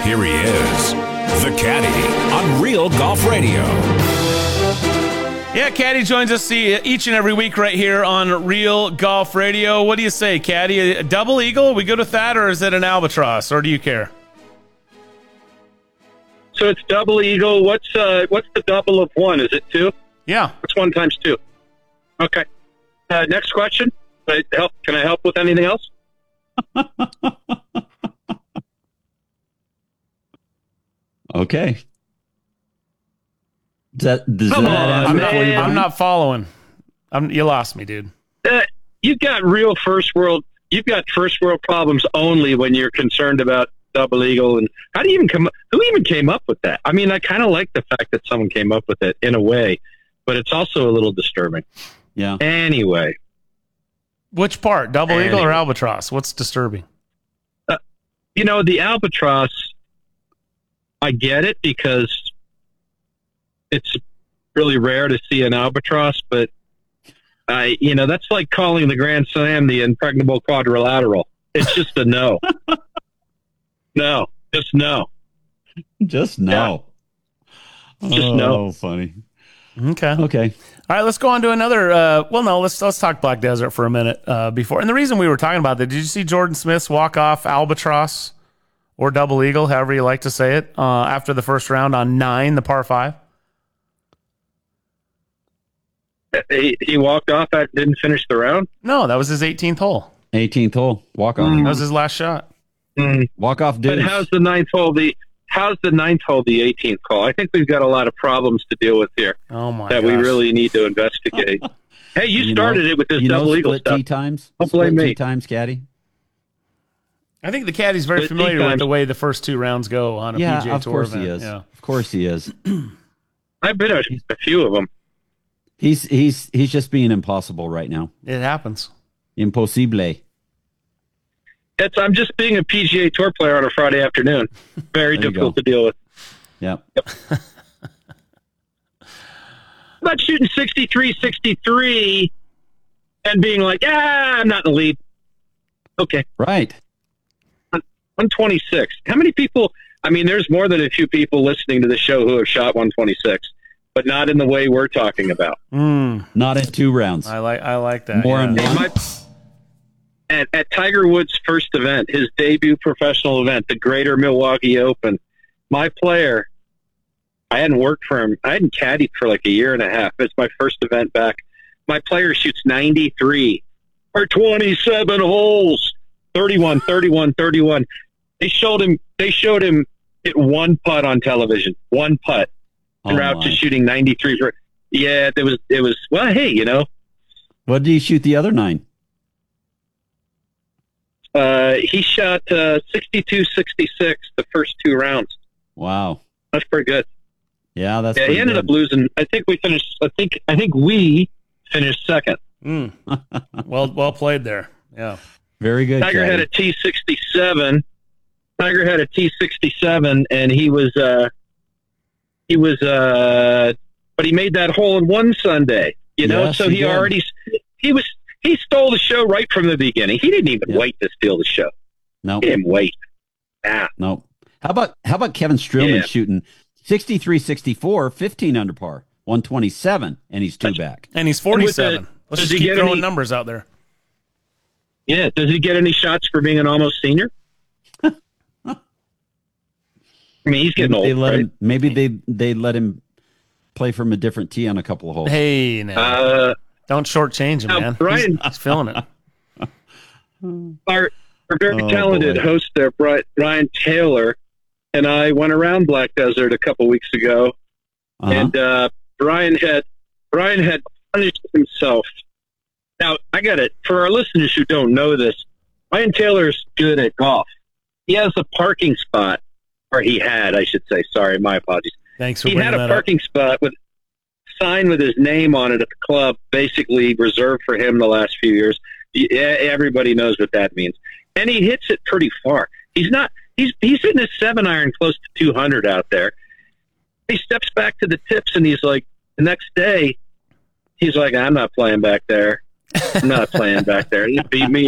Here he is, the Caddy on Real Golf Radio. Yeah, Caddy joins us each and every week right here on Real Golf Radio. What do you say, Caddy? A double eagle? We good with that, or is it an albatross, or do you care? So it's double eagle. What's the double of one? Is it two? Yeah. What's 1 times 2? Okay. Next question. Can I help with anything else? Okay. I'm not following. You lost me, dude. You've got first world problems only when you're concerned about double eagle. And who even came up with that? I mean, I kind of like the fact that someone came up with it in a way, but it's also a little disturbing. Yeah. Anyway. Which part? Double eagle or albatross? What's disturbing? The albatross, I get it because it's really rare to see an albatross, but that's like calling the Grand Slam the impregnable quadrilateral. It's just a no. No, just no. Just no. Yeah. Just no. Oh, funny. Okay. All right, let's go on to another. Let's talk Black Desert for a minute before. And the reason we were talking about that, did you see Jordan Smith's walk-off albatross or double eagle, however you like to say it, after the first round on 9, the par 5? He walked off. Didn't finish the round? No, that was his 18th hole. 18th hole. Walk-off. That was his last shot. Walk-off deuce. But how's the 9th hole the 18th hole? I think we've got a lot of problems to deal with here. Oh my! That we really need to investigate. Hey, you started it with this double eagle stuff. Tee times. Don't blame me. Tee times, Caddy. I think the Caddy's very familiar with the way the first 2 rounds go on a PGA Tour event. He is. Yeah, of course he is. I've been a few of them. He's just being impossible right now. It happens. Impossible. I'm just being a PGA Tour player on a Friday afternoon. Very difficult to deal with. Yep. I'm not shooting 63, 63 and being like, I'm not in the lead. Okay. Right. 126. How many people? I mean, there's more than a few people listening to the show who have shot 126, but not in the way we're talking about. Not in 2 rounds. I like that. More in one. At Tiger Woods' first event, his debut professional event, the Greater Milwaukee Open, my player, I hadn't worked for him. I hadn't caddied for like a year and a half. It's my first event back. My player shoots 93 or 27 holes, 31, 31, 31. They showed him hit 1 putt on television, 1 putt, en route to shooting 93. Yeah, it was. Well, hey, What did he shoot the other 9? He shot 62, 66 the first 2 rounds. Wow, that's pretty good. Yeah, that's. He ended up losing. I think we finished second. Well played there. Yeah, very good. Tiger had a T67. And he was, but he made that hole in one Sunday. Yes, so he stole the show right from the beginning. He didn't even wait to steal the show. No, he didn't wait. No. How about Kevin Streelman shooting 63, 64, 15 under par, 127, and he's 2 back. And he's 47. Let's just keep throwing numbers out there. Yeah. Does he get any shots for being an almost senior? I mean, he's getting old. Maybe they let him play from a different tee on a couple of holes. Hey, now. Don't shortchange him, man. Brian, he's feeling it. Our very talented host there, Brian Taylor, and I went around Black Desert a couple weeks ago, and Brian had punished himself. Now, I got it. For our listeners who don't know this, Brian Taylor's good at golf. He has a parking spot, or he had, I should say. Sorry, my apologies. Thanks for bringing that up. He had a parking spot with sign with his name on it at the club, basically reserved for him the last few years. Everybody knows what that means. And he hits it pretty far. He's hitting his 7-iron close to 200 out there. He steps back to the tips and he's like, the next day, he's like, I'm not playing back there. I'm not playing back there. He beat me